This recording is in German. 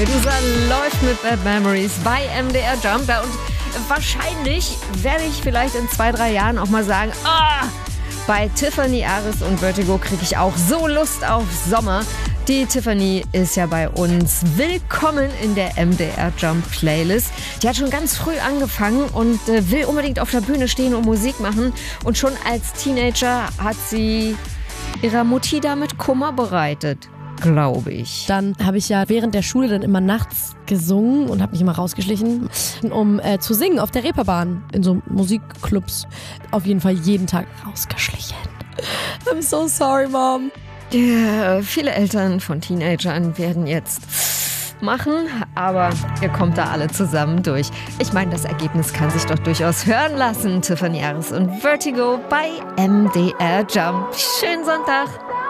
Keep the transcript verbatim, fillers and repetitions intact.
Medusa läuft mit Bad Memories bei M D R Jump. Und wahrscheinlich werde ich vielleicht in zwei, drei Jahren auch mal sagen, ah, bei Tiffany Aris und Vertigo kriege ich auch so Lust auf Sommer. Die Tiffany ist ja bei uns willkommen in der M D R Jump Playlist. Die hat schon ganz früh angefangen und äh, will unbedingt auf der Bühne stehen und Musik machen. Und schon als Teenager hat sie ihrer Mutti damit Kummer bereitet, glaube ich. Dann habe ich ja während der Schule dann immer nachts gesungen und habe mich immer rausgeschlichen, um äh, zu singen auf der Reeperbahn in so Musikclubs. Auf jeden Fall jeden Tag rausgeschlichen. I'm so sorry, Mom. Ja, viele Eltern von Teenagern werden jetzt machen, aber ihr kommt da alle zusammen durch. Ich meine, das Ergebnis kann sich doch durchaus hören lassen. Tiffany Aris und Vertigo bei M D R Jump. Schönen Sonntag.